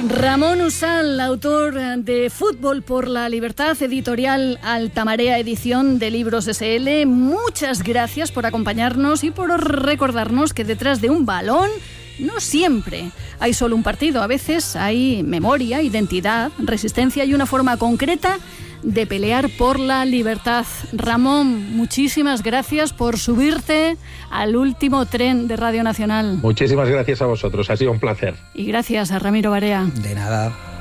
Ramón Usal, autor de Fútbol por la Libertad, editorial Altamarea, edición de Libros SL. Muchas gracias por acompañarnos y por recordarnos que detrás de un balón no siempre hay solo un partido. A veces hay memoria, identidad, resistencia y una forma concreta de pelear por la libertad. Ramón, muchísimas gracias por subirte al último tren de Radio Nacional. Muchísimas gracias a vosotros, ha sido un placer. Y gracias a Ramiro Barea. De nada.